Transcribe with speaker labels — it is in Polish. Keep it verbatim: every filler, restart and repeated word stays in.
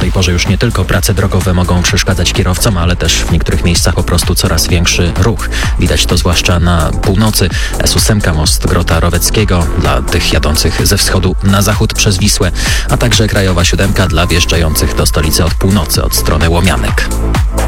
Speaker 1: tej porze już nie tylko prace drogowe mogą przeszkadzać kierowcom, ale też w niektórych miejscach po prostu coraz większy ruch. Widać to zwłaszcza na północy. S osiem, most Grota Roweckiego dla tych jadących ze wschodu na zachód przez Wisłę, a także Krajowa siódemka dla wjeżdżających do stolicy od północy, od strony Łomianek.